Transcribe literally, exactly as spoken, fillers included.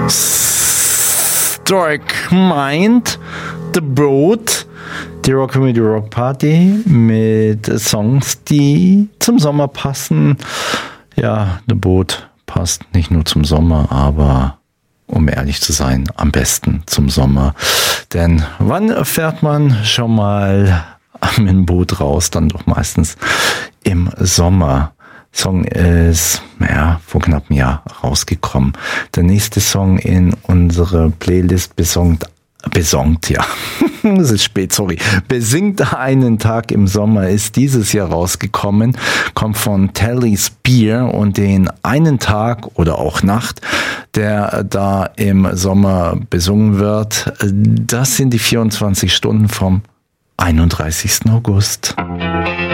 Historic Mind, The Boat, die Rock Comedy Rock Party mit Songs, die zum Sommer passen. Ja, The Boat passt nicht nur zum Sommer, aber um ehrlich zu sein, am besten zum Sommer. Denn wann fährt man schon mal mit dem Boot raus? Dann doch meistens im Sommer. Song ist, ja, vor knapp einem Jahr rausgekommen. Der nächste Song in unsere Playlist besongt, besongt, ja, es ist spät, sorry, besingt einen Tag im Sommer ist dieses Jahr rausgekommen, kommt von Tally Spear und den einen Tag oder auch Nacht, der da im Sommer besungen wird, das sind die vierundzwanzig Stunden vom einunddreißigsten August.